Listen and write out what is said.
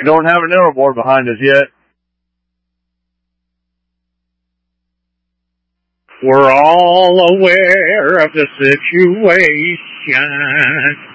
We don't have an arrow board behind us yet. We're all aware of the situation.